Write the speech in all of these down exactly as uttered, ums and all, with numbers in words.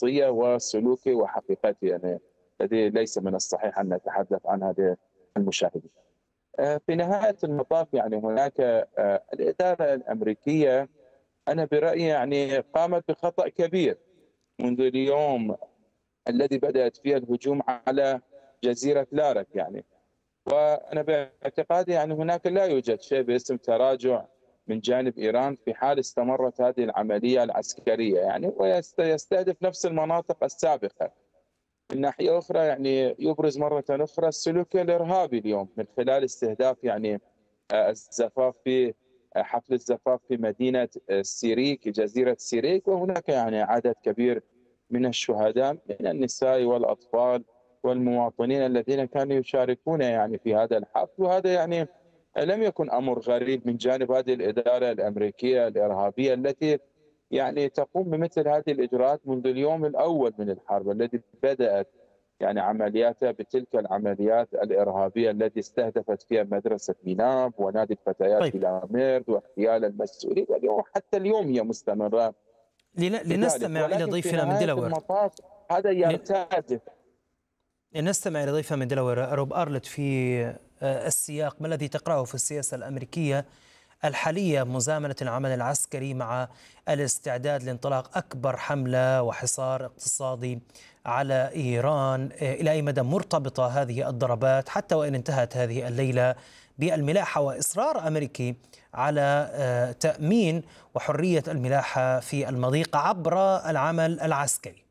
شخصية وسلوكي وحقيقتي يعني الذي ليس من الصحيح أن نتحدث عن هذه المشاهدين. آه، في نهاية المطاف يعني هناك آه، الإدارة الأمريكية أنا برأيي يعني قامت بخطأ كبير منذ اليوم الذي بدأت فيه الهجوم على جزيرة لارك يعني. وأنا باعتقادي يعني هناك لا يوجد شيء باسم تراجع من جانب إيران في حال استمرت هذه العملية العسكرية يعني، ويستهدف نفس المناطق السابقة. من ناحية أخرى يعني يبرز مرة أخرى السلوك الإرهابي اليوم من خلال استهداف يعني آه، الزفاف في آه، حفل الزفاف في مدينة آه، سيريك جزيرة سيريك، وهناك يعني عدد كبير من الشهداء من النساء والأطفال والمواطنين الذين كانوا يشاركون يعني في هذا الحفل. وهذا يعني لم يكن أمر غريب من جانب هذه الإدارة الأمريكية الإرهابية التي يعني تقوم بمثل هذه الإجراءات منذ اليوم الأول من الحرب الذي بدأت يعني عملياتها بتلك العمليات الإرهابية التي استهدفت فيها مدرسة ميناب ونادي الفتيات طيب، في لاميرد واغتيال المسؤولين، واليوم حتى اليوم هي مستمرة لن- بذلك. لنستمع إلى ولكن في ضيفنا من نهاية دلاوير. المطاف هذا لن- يرتادف. لنستمع إلى ضيفنا من دلاوير روب أرلت في آه، السياق. ما الذي تقرأه في السياسة الأمريكية الحالية مزامنة العمل العسكري مع الاستعداد لانطلاق أكبر حملة وحصار اقتصادي على إيران؟ إلى أي مدى مرتبطة هذه الضربات حتى وإن انتهت هذه الليلة بالملاحة وإصرار أمريكي على آه، تأمين وحرية الملاحة في المضيق عبر العمل العسكري؟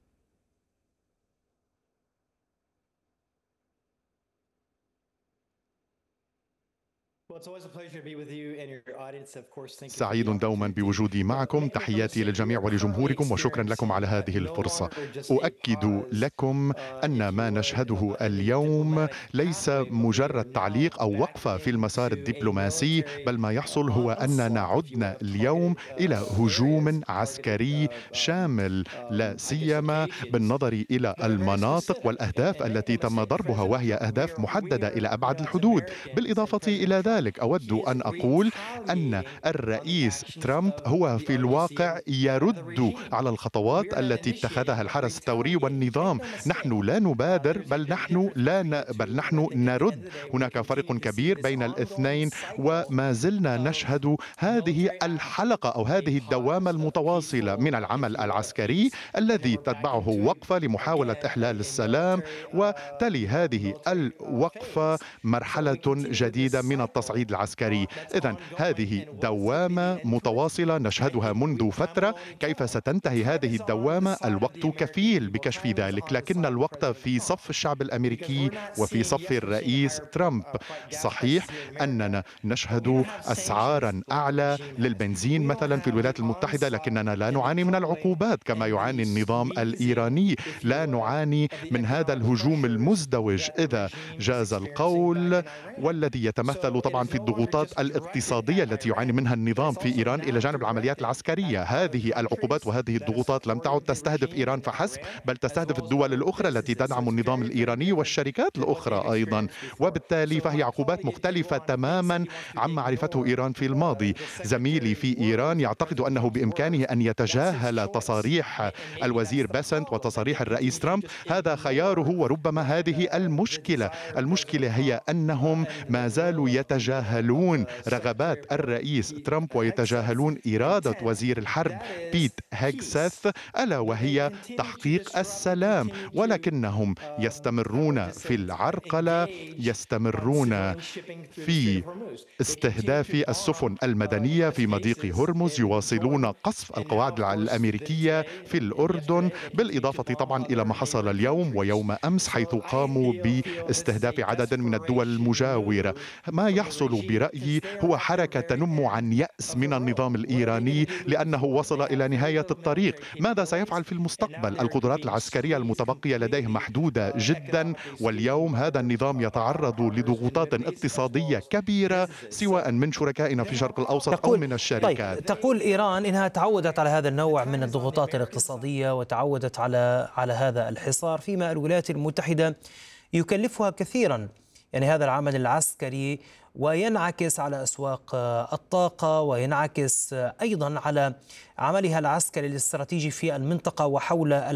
سعيد دوما بوجودي معكم. تحياتي للجميع ولجمهوركم وشكرا لكم على هذه الفرصة. أؤكد لكم أن ما نشهده اليوم ليس مجرد تعليق أو وقفة في المسار الدبلوماسي، بل ما يحصل هو أننا عدنا اليوم إلى هجوم عسكري شامل، لا سيما بالنظر إلى المناطق والأهداف التي تم ضربها، وهي أهداف محددة إلى أبعد الحدود. بالإضافة إلى ذلك أود أن أقول أن الرئيس ترامب هو في الواقع يرد على الخطوات التي اتخذها الحرس الثوري والنظام. نحن لا نبادر، بل نحن لا ن... بل نحن نرد. هناك فرق كبير بين الاثنين، وما زلنا نشهد هذه الحلقة أو هذه الدوامة المتواصلة من العمل العسكري الذي تتبعه وقفة لمحاولة إحلال السلام، وتلي هذه الوقفة مرحلة جديدة من التصعيد العسكري. إذن هذه دوامة متواصلة نشهدها منذ فترة. كيف ستنتهي هذه الدوامة؟ الوقت كفيل بكشف ذلك، لكن الوقت في صف الشعب الأمريكي وفي صف الرئيس ترامب. صحيح أننا نشهد أسعارا أعلى للبنزين مثلا في الولايات المتحدة، لكننا لا نعاني من العقوبات كما يعاني النظام الإيراني، لا نعاني من هذا الهجوم المزدوج إذا جاز القول، والذي يتمثل طبعا في الضغوطات الاقتصادية التي يعاني منها النظام في إيران إلى جانب العمليات العسكرية. هذه العقوبات وهذه الضغوطات لم تعد تستهدف إيران فحسب، بل تستهدف الدول الأخرى التي تدعم النظام الإيراني والشركات الأخرى أيضا، وبالتالي فهي عقوبات مختلفة تماما عما عرفته إيران في الماضي. زميلي في إيران يعتقد أنه بإمكانه أن يتجاهل تصاريح الوزير باسنت وتصاريح الرئيس ترامب. هذا خياره، وربما هذه المشكلة. المشكلة هي أنهم ما زالوا يتجاهلون رغبات الرئيس ترامب ويتجاهلون إرادة وزير الحرب بيت هيغسيث، ألا وهي تحقيق السلام، ولكنهم يستمرون في العرقلة، يستمرون في استهداف السفن المدنية في مضيق هرمز، يواصلون قصف القواعد الأمريكية في الأردن، بالإضافة طبعا إلى ما حصل اليوم ويوم أمس حيث قاموا باستهداف عدد من الدول المجاورة. ما يحصل برأيي هو حركة تنم عن يأس من النظام الإيراني لأنه وصل إلى نهاية الطريق. ماذا سيفعل في المستقبل؟ القدرات العسكرية المتبقية لديه محدودة جدا، واليوم هذا النظام يتعرض لضغوطات اقتصادية كبيرة سواء من شركائنا في الشرق الأوسط أو تقول من طيب الشركات. تقول إيران إنها تعودت على هذا النوع من الضغوطات الاقتصادية وتعودت على على هذا الحصار، فيما الولايات المتحدة يكلفها كثيرا يعني هذا العمل العسكري، وينعكس على أسواق الطاقة، وينعكس أيضا على عملها العسكري الاستراتيجي في المنطقة وحول